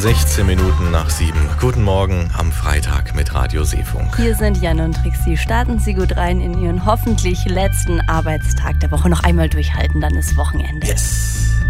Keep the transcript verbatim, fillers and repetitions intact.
sechzehn Minuten nach sieben. Guten Morgen am Freitag mit Radio Seefunk. Hier sind Jan und Trixi. Starten Sie gut rein in Ihren hoffentlich letzten Arbeitstag der Woche. Noch einmal durchhalten, dann ist Wochenende. Yes!